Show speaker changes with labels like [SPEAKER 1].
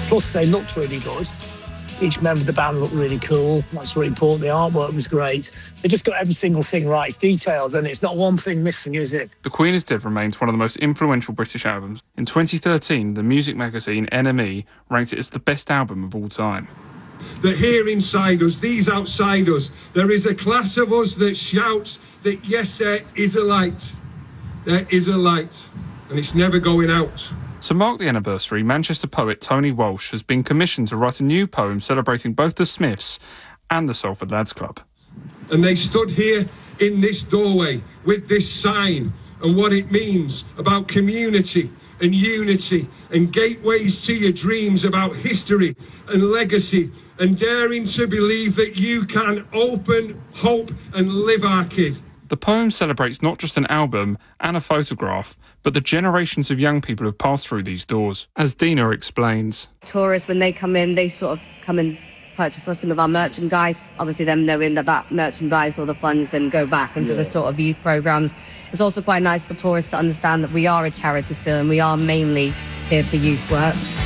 [SPEAKER 1] Plus, they looked really good. Each member of the band looked really cool. That's really important. The artwork was great. They just got every single thing right. It's detailed, and it's not one thing missing, is it?
[SPEAKER 2] The Queen Is Dead remains one of the most influential British albums. In 2013, the music magazine NME ranked it as the best album of all time.
[SPEAKER 3] That here inside us, these outside us, there is a class of us that shouts that yes, there is a light. There is a light, and it's never going out.
[SPEAKER 2] To mark the anniversary, Manchester poet Tony Walsh has been commissioned to write a new poem celebrating both the Smiths and the Salford Lads Club.
[SPEAKER 3] And they stood here in this doorway with this sign and what it means about community and unity and gateways to your dreams, about history and legacy, and daring to believe that you can open, hope and live our kid.
[SPEAKER 2] The poem celebrates not just an album and a photograph, but the generations of young people who've passed through these doors. As Dina explains,
[SPEAKER 4] tourists, when they come in, they sort of come and purchase some of our merchandise. Obviously, them knowing that merchandise or the funds then go back into the sort of youth programmes. It's also quite nice for tourists to understand that we are a charity still and we are mainly here for youth work.